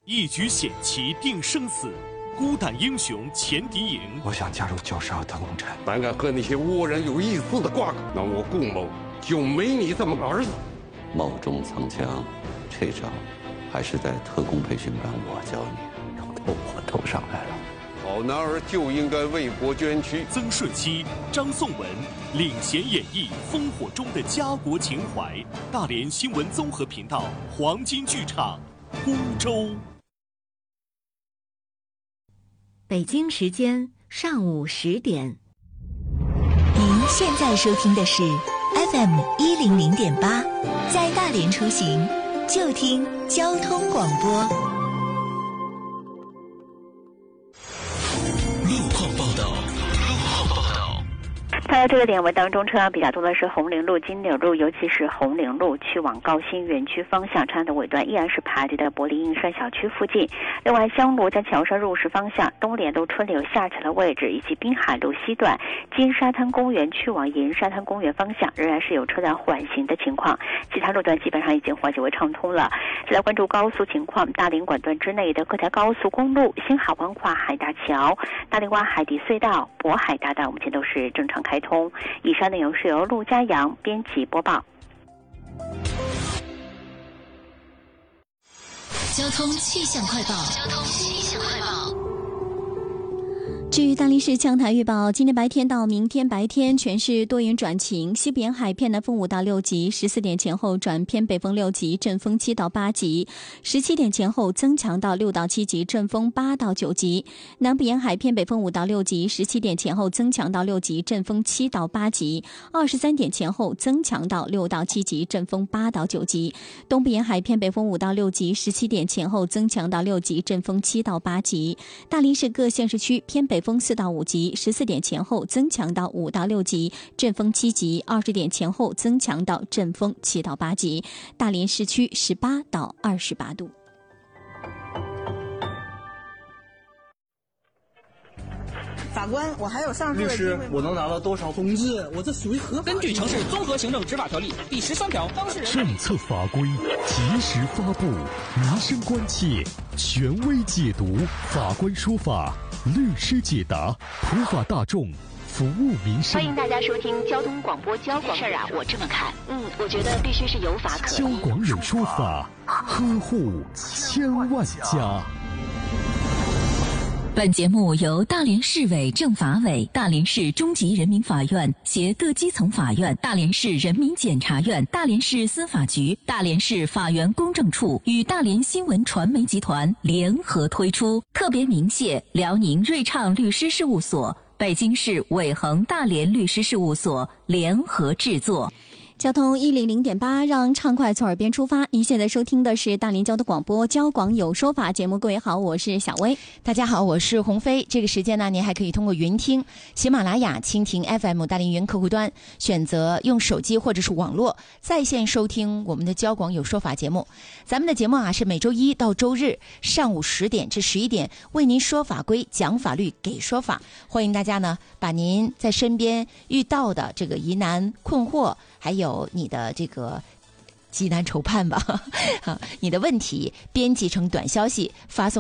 一局险棋定生死，孤胆英雄前敌营。 我想加入912特工队， 胆敢和那些倭人有一丝的瓜葛，那我顾某就没你这么个儿子。 冒中藏枪，这招还是在特工培训班我教你，都到我头上来了。 好男儿就应该为国捐躯。 曾舜晞、张颂文领衔演绎烽火中的家国情怀。大连新闻综合频道黄金剧场，孤舟。 北京时间上午10点。 您现在收听的是 FM100.8，在大连出行就听交通广播。 路况报道。 看到这个点位当中，车辆比较多的是红陵路、金柳路，尤其是红陵路去往高新园区方向，车辆的尾段依然是排队的柏林映山小区附近。另外，香罗江桥上入市方向，东联路春柳下桥的位置，以及滨海路西段金沙滩公园去往银沙滩公园方向，仍然是有车辆缓行的情况，其他路段基本上已经缓解为畅通了。再来关注高速情况，大连管段之内的各条高速公路，新海湾跨海大桥、大连湾海底隧道、渤海大道目前都是正常开通。以上内容是由陆家阳编辑播报。 交通气象快报。 据大连市气象台预报，今天白天到明天白天全市多云转晴，西部沿海偏南风5到6级，14点前后转偏北风6级，阵风7到8级；17点前后增强到6到7级，阵风8到9级。南部沿海偏北风5到6级，17点前后增强到6级，阵风7到8级；23点前后增强到6到7级，阵风8到9级。东部沿海偏北风5到6级，17点前后增强到6级，阵风7到8级。大连市各县市区偏北风4到5级，14点前后增强到5到6级，阵风7级；20点前后增强到阵风7到8级。大连市区18到28度。 法官，我还有上诉的机会吗？ 律师，我能拿到多少？同志，我这属于合法。 根据城市综合行政执法条例第13条，当事人政策法规及时发布，民生关切权威解读，法官说法，律师解答，普法大众，服务民生。 欢迎大家收听交通广播交广。事儿啊，我这么看，我觉得必须是有法可依。 交广有说法，呵护千万家。 本节目由大连市委政法委、大连市中级人民法院携各基层法院、大连市人民检察院、大连市司法局、大连市法源公证处与大连新闻传媒集团联合推出，特别鸣谢辽宁瑞畅律师事务所、北京市伟恒大连律师事务所联合制作。 交通100.8，让畅快从耳边出发。您现在收听的是大连交通广播交广有说法节目。各位好，我是小薇。 大家好，我是鸿飞。这个时间呢，您还可以通过云听、喜马拉雅、蜻蜓 FM 大连云客户端，选择用手机或者是网络在线收听我们的交广有说法节目。咱们的节目啊，是每周一到周日上午10点至11点为您说法规、讲法律、给说法。欢迎大家呢，把您在身边遇到的这个疑难困惑，还有你的这个急难愁盼吧，你的问题编辑成短消息发送